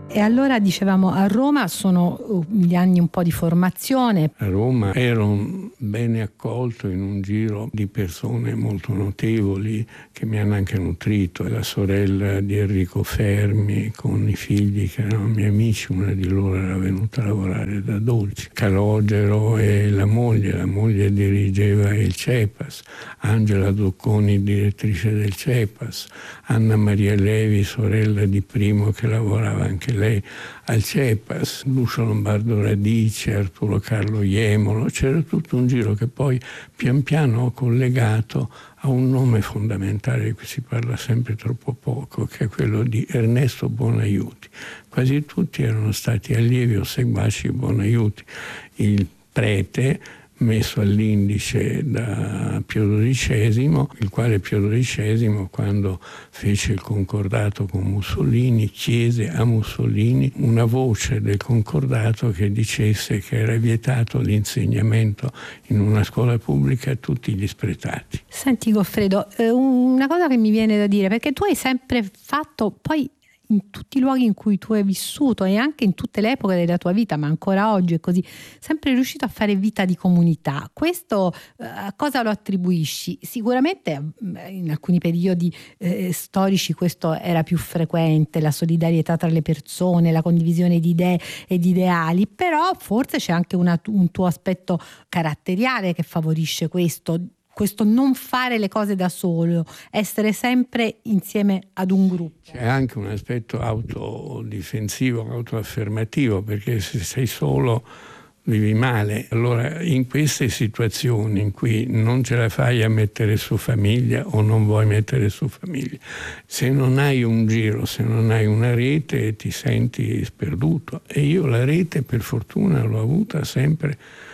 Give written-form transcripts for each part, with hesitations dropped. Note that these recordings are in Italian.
E allora dicevamo, a Roma sono gli anni un po' di formazione. A Roma ero bene accolto in un giro di persone molto notevoli che mi hanno anche nutrito. La sorella di Enrico Fermi con i figli che erano miei amici, una di loro era venuta a lavorare da Dolci. Calogero e la moglie dirigeva il CEPAS, Angela Zucconi direttrice del CEPAS, Anna Maria Levi, sorella di Primo che lavorava anche lei al CEPAS, Lucio Lombardo Radice, Arturo Carlo Jemolo. C'era tutto un giro che poi pian piano ho collegato a un nome fondamentale di cui si parla sempre troppo poco, che è quello di Ernesto Buonaiuti. Quasi tutti erano stati allievi o seguaci di Buonaiuti, il prete messo all'indice da Pio XII, il quale Pio XII, quando fece il concordato con Mussolini, chiese a Mussolini una voce del concordato che dicesse che era vietato l'insegnamento in una scuola pubblica a tutti gli spretati. Senti Goffredo, una cosa che mi viene da dire, perché tu hai sempre fatto, poi in tutti i luoghi in cui tu hai vissuto e anche in tutte le epoche della tua vita, ma ancora oggi è così, sempre riuscito a fare vita di comunità. Questo a cosa lo attribuisci? Sicuramente in alcuni periodi storici questo era più frequente, la solidarietà tra le persone, la condivisione di idee e di ideali, però forse c'è anche un tuo aspetto caratteriale che favorisce questo non fare le cose da solo, essere sempre insieme ad un gruppo. C'è anche un aspetto autodifensivo, autoaffermativo, perché se sei solo vivi male. Allora in queste situazioni in cui non ce la fai a mettere su famiglia o non vuoi mettere su famiglia, se non hai un giro, se non hai una rete, ti senti sperduto. E io la rete per fortuna l'ho avuta sempre,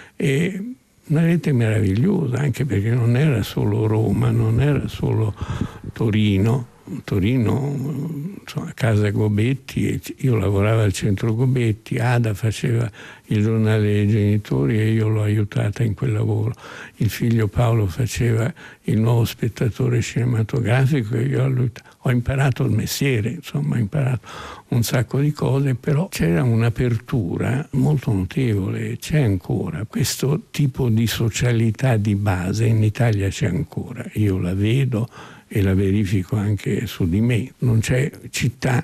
e una rete meravigliosa, anche perché non era solo Roma, non era solo Torino, insomma, Casa Gobetti, io lavoravo al centro Gobetti, Ada faceva il giornale dei genitori e io l'ho aiutata in quel lavoro, il figlio Paolo faceva il Nuovo Spettatore cinematografico e io ho imparato il mestiere, insomma ho imparato un sacco di cose, però c'era un'apertura molto notevole, c'è ancora questo tipo di socialità di base, in Italia c'è ancora, io la vedo e la verifico anche su di me. Non c'è città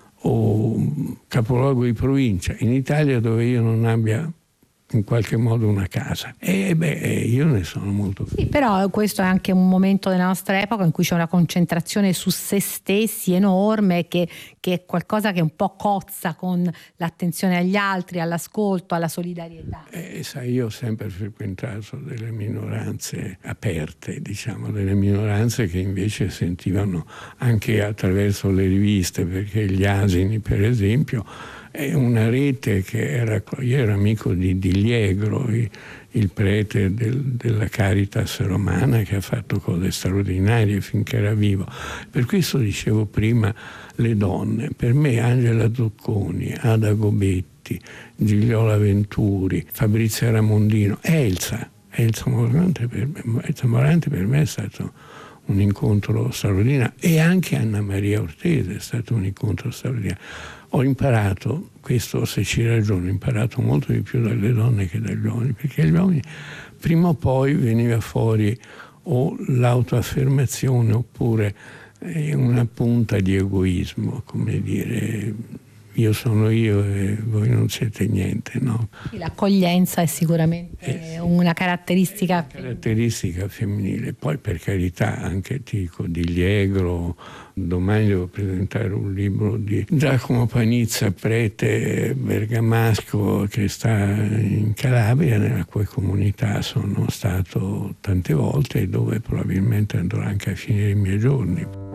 o capoluogo di provincia in Italia dove io non abbia in qualche modo una casa. Io ne sono molto felice. Sì, però questo è anche un momento della nostra epoca in cui c'è una concentrazione su se stessi enorme, che è qualcosa che un po' cozza con l'attenzione agli altri, all'ascolto, alla solidarietà. Sai, io ho sempre frequentato delle minoranze aperte, diciamo, delle minoranze che invece sentivano anche attraverso le riviste, perché gli asini, per esempio, è una rete che era... Io ero amico di Liegro, il prete della Caritas romana, che ha fatto cose straordinarie finché era vivo. Per questo dicevo prima le donne. Per me Angela Zucconi, Ada Gobetti, Gigliola Venturi, Fabrizia Ramondino, Elsa Morante per me è stato un incontro straordinario, e anche Anna Maria Ortese è stato un incontro straordinario. Ho imparato, questo se ci ragiono, ho imparato molto di più dalle donne che dagli uomini, perché gli uomini prima o poi veniva fuori o l'autoaffermazione oppure una punta di egoismo, come dire io sono io e voi non siete niente, no? L'accoglienza è sicuramente una caratteristica femminile. Poi per carità anche dico di Liegro, domani devo presentare un libro di Giacomo Panizza, prete bergamasco che sta in Calabria, nella cui comunità sono stato tante volte e dove probabilmente andrò anche a finire i miei giorni.